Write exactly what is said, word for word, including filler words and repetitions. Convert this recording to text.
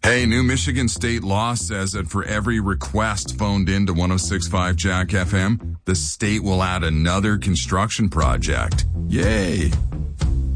Hey, new Michigan state law says that for every request phoned into one oh six point five Jack F M, the state will add another construction project. Yay!